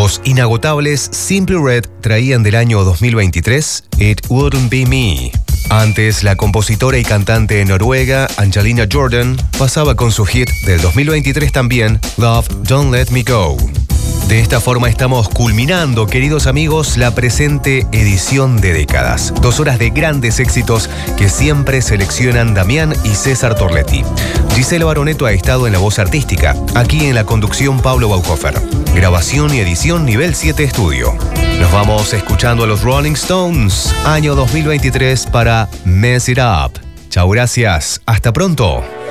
Los inagotables Simply Red traían del año 2023 It Wouldn't Be Me. Antes, la compositora y cantante noruega Angelina Jordan pasaba con su hit del 2023 también, Love Don't Let Me Go. De esta forma estamos culminando, queridos amigos, la presente edición de Décadas. 2 horas de grandes éxitos que siempre seleccionan Damián y César Torletti. Gisela Baronetto ha estado en la voz artística, aquí en la conducción Pablo Bauhofer. Grabación y edición nivel 7 estudio. Nos vamos escuchando a los Rolling Stones, año 2023 para Mess It Up. Chau, gracias. Hasta pronto.